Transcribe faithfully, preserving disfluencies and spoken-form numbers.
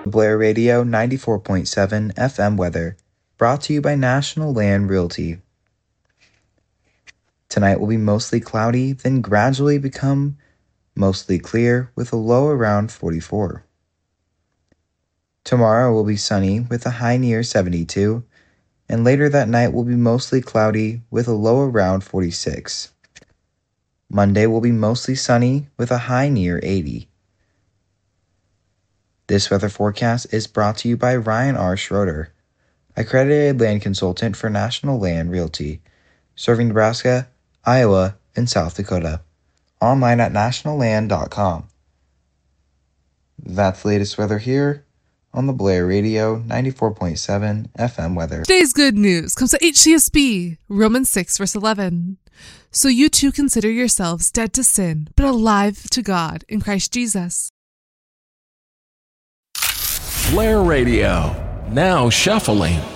Blair Radio ninety-four point seven F M weather, brought to you by National Land Realty. Tonight will be mostly cloudy, then gradually become mostly clear with a low around forty-four. Tomorrow will be sunny with a high near seventy-two, and later that night will be mostly cloudy with a low around forty-six. Monday will be mostly sunny with a high near eighty. This weather forecast is brought to you by Ryan R. Schroeder, accredited land consultant for National Land Realty, serving Nebraska, Iowa, and South Dakota. Online at national land dot com. That's the latest weather here on the Blair Radio ninety-four point seven F M weather. Today's good news comes to H C S B, Romans six, verse eleven. So you too consider yourselves dead to sin, but alive to God in Christ Jesus. Blair Radio, now shuffling.